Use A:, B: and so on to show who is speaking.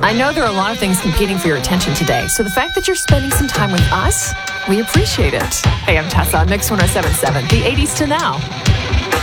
A: I know there are a lot of things competing for your attention today, so the fact that you're spending some time with us, we appreciate it. Hey, I'm Tessa on Mix 107.7, the 80s to now.